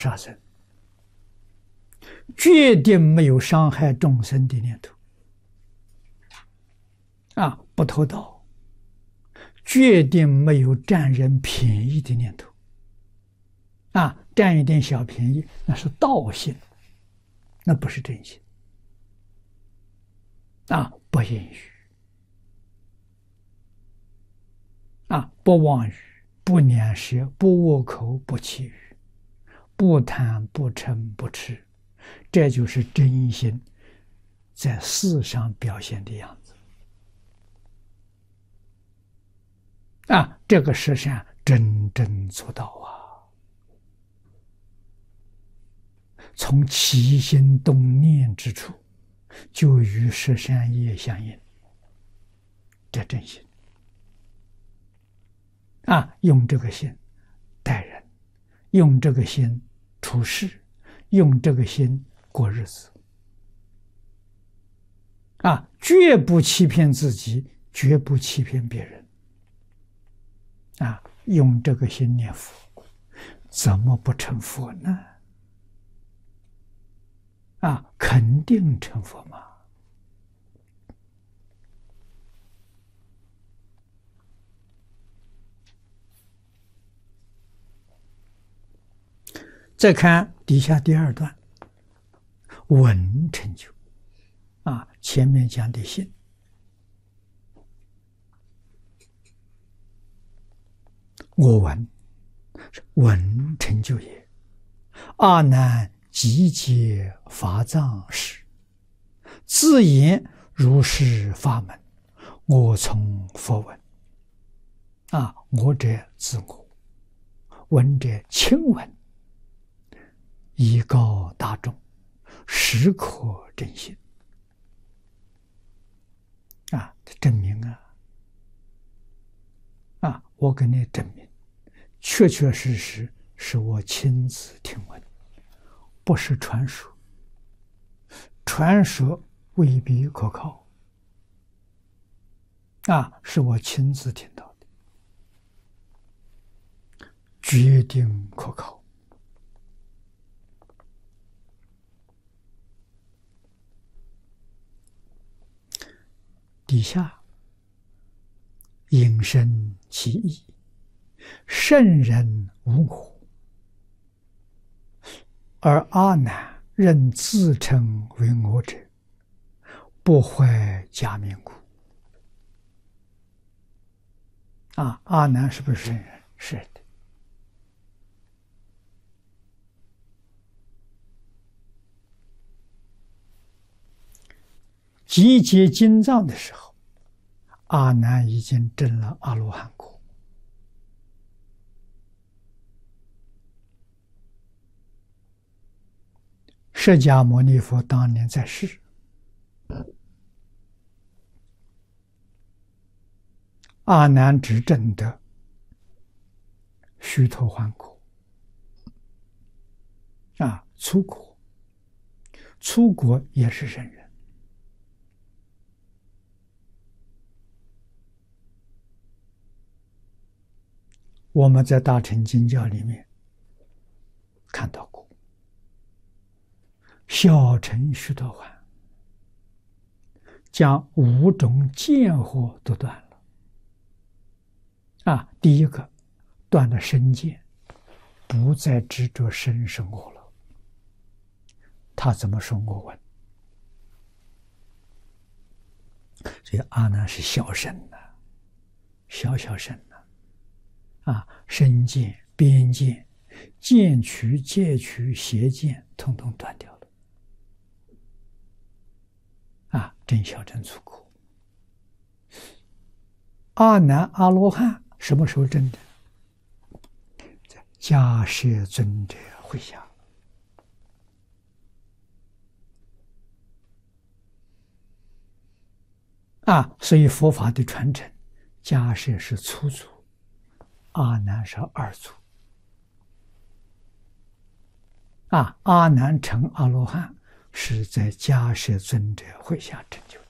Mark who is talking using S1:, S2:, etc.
S1: 杀生，决定没有伤害众生的念头不偷盗，决定没有占人便宜的念头占一点小便宜那是盗心，那不是真心不言语不妄语，不两舌，不恶口，不绮语，不贪，不嗔，不痴，这就是真心在事上表现的样子这个实相真正做到从起心动念之处就与十善业相应，这真心用这个心待人，用这个心处事，用这个心过日子绝不欺骗自己，绝不欺骗别人用这个心念佛，怎么不成佛呢？肯定成佛嘛。再看底下第二段，闻成就前面讲的信，我闻是闻成就也。阿难集结法藏识，自言如是法门，我从佛闻我者自我，闻者亲闻，以告大众，实可证信证明我给你证明，确确实实是我亲自听闻，不是传说，传说未必可靠是我亲自听到的，决定可靠。底下引申其意，圣人无我，而阿难仍自称为我者，不坏假名故。阿难是不是圣人？是的。集结经藏的时候，阿难已经证了阿罗汉果。释迦牟尼佛当年在世，阿难只证得须陀洹果初果，初果也是圣人。我们在大乘经教里面看到过，小乘须陀洹将5种见惑都断了第一个断了身见，不再执着身生我了。他怎么说我闻？所以阿难是小身小身身见、边见、见取、戒取、邪见，统统断掉了真小真粗果。阿难阿罗汉什么时候证的？在迦叶尊者会下所以佛法的传承，迦叶是初祖，阿难是二祖阿难成阿罗汉是在迦叶尊者会下成就。